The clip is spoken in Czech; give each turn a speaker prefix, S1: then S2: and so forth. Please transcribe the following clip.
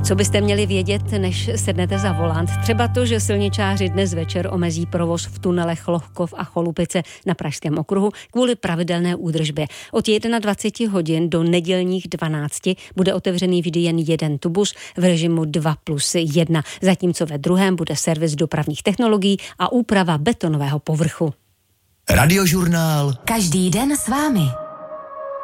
S1: Co byste měli vědět, než sednete za volant? Třeba to, že silničáři dnes večer omezí provoz v tunelech Lohkov a Cholupice na Pražském okruhu kvůli pravidelné údržbě. Od 21 hodin do nedělních 12 bude otevřený vždy jen jeden tubus v režimu 2+1, zatímco ve druhém bude servis dopravních technologií a úprava betonového povrchu.
S2: Radiožurnál.
S3: Každý den s vámi.